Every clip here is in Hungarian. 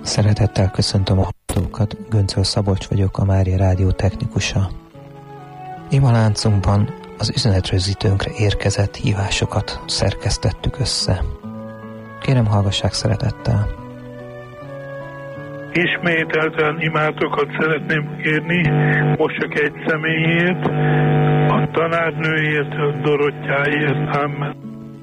Szeretettel köszöntöm a hallgatókat, Göncöl Szabolcs vagyok, a Mária Rádió technikusa. Imaláncunkban az üzenetrögzítőnkre érkezett hívásokat szerkesztettük össze. Kérem, hallgassák szeretettel. Ismételten imátokat szeretném kérni, most csak egy személyért, a tanárnőért, a Dorottyáért, amen.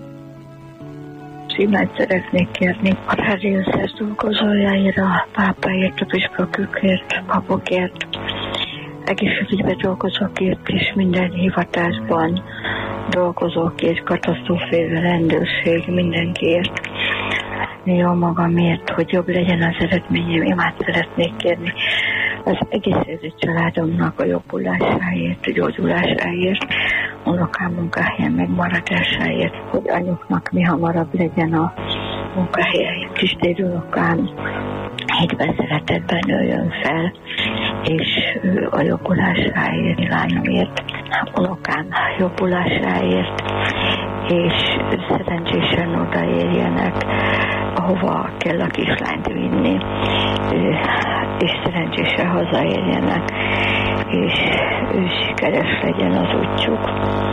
Imát szeretnék kérni a rádiószerz dolgozójáért, a pápáért, a püspökökért, a papokért, egészségügyben dolgozókért és minden hivatásban dolgozókért, katasztrófével, rendőrség, mindenkiért. Jó magamért, hogy jobb legyen az eredményem, imát szeretnék kérni az egész érző családomnak a jobbulásáért, a gyógyulásáért, unokám munkahelyen megmaradásáért, hogy anyuknak mi hamarabb legyen a munkahelyen, kisdérű unokám hitben, szeretetben nőjön fel, és a jobbulásáért, lányomért, unokám jobbulásáért, és szerencsésen odaérjenek, ahova kell a kislányt vinni, és szerencsésen hazaérjenek, és sikeres legyen az útjuk.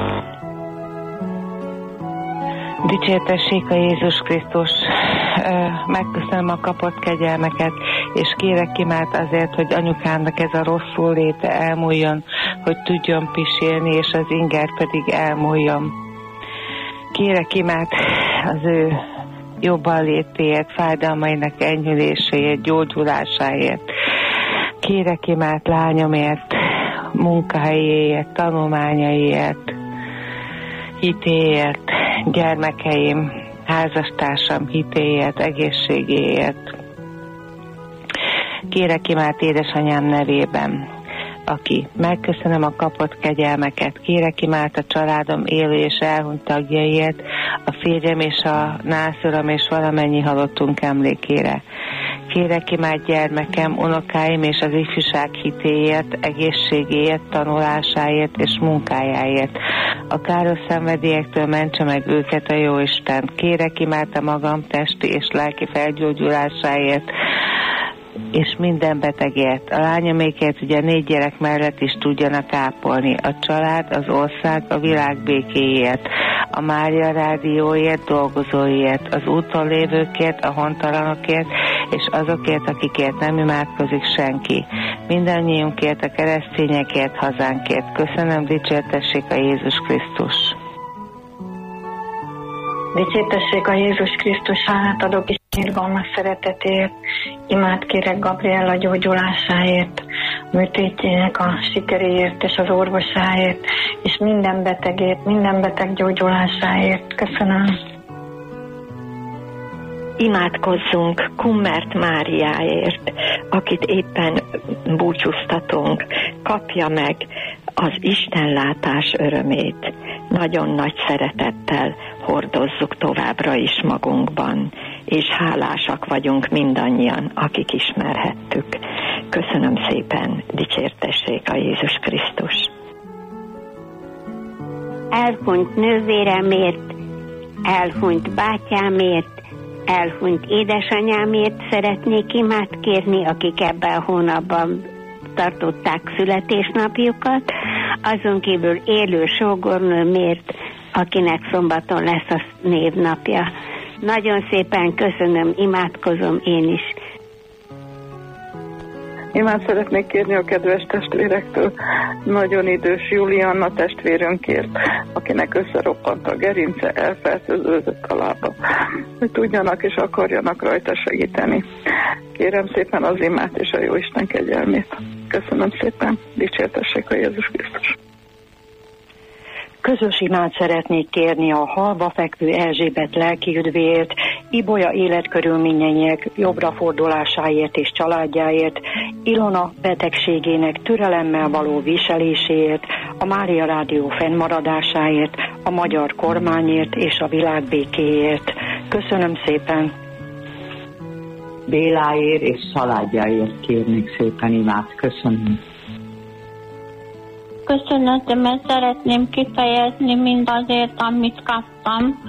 Dicsértessék a Jézus Krisztus! Megköszönöm a kapott kegyelmeket, és kérek imát azért, hogy anyukámnak ez a rosszul léte elmúljon, hogy tudjon pisélni, és az inger pedig elmúljon. Kérek imát az ő jobban létéért, fájdalmainak enyhüléséért, gyógyulásáért. Kérek imát lányomért, munkahelyéért, tanulmányaiért, hitéért, gyermekeim, házastársam hitéért, egészségéért. Kérek imát édesanyám nevében, aki megköszönöm a kapott kegyelmeket. Kérek imát a családom élő és elhunyt tagjaiért, a férjem és a nászöram és valamennyi halottunk emlékére. Kérek imát gyermekem, unokáim és az ifjúság hitéért, egészségéért, tanulásáért és munkájáért. A káros szenvedélyektől mentse meg őket a Jóisten. Kérek imát a magam testi és lelki felgyógyulásáért, és minden betegért. A lányomékért ugye 4 gyerek mellett is tudjanak ápolni. A család, az ország, a világ békéért. A Mária Rádióért, dolgozóért, az úton lévőkért, a hontalanokért, és azokért, akikért nem imádkozik senki. Mindannyiunkért, a keresztényekért, hazánkért. Köszönöm, dicsértessék a Jézus Krisztus! Dicsértessék a Jézus Krisztus, hálát adok és irgalmas szeretetért. Imát kérek Gabriella gyógyulásáért, műtétjének a sikeréért és az orvosáért, és minden betegért, minden beteg gyógyulásáért. Köszönöm. Imádkozzunk Kummert Máriáért, akit éppen búcsúztatunk. Kapja meg az Istenlátás örömét. Nagyon nagy szeretettel hordozzuk továbbra is magunkban, és hálásak vagyunk mindannyian, akik ismerhettük. Köszönöm szépen, dicsértessék a Jézus Krisztus! Elhunyt nővéremért, elhunyt bátyámért, elhunyt édesanyámért szeretnék imát kérni, akik ebben a hónapban tartották születésnapjukat, azon kívül élő sógornőmért, akinek szombaton lesz a névnapja. Nagyon szépen köszönöm, imádkozom én is. Imát szeretnék kérni a kedves testvérektől, nagyon idős Julianna testvérünkért, akinek összeroppant a gerince, elfertőződött a lába, hogy tudjanak és akarjanak rajta segíteni. Kérem szépen az imát és a Jóisten kegyelmét. Köszönöm szépen, dicsértessék a Jézus Krisztus! Közös imát szeretnék kérni a halva fekvő Erzsébet lelkiüdvéért, Ibolya életkörülményeinek jobbra fordulásáért és családjáért, Ilona betegségének türelemmel való viseléséért, a Mária Rádió fennmaradásáért, a magyar kormányért és a világ békéért. Köszönöm szépen! Béláért és családjáért kérnék szépen imát. Köszönöm. Köszönetemet szeretném kifejezni mindazért, amit kaptam.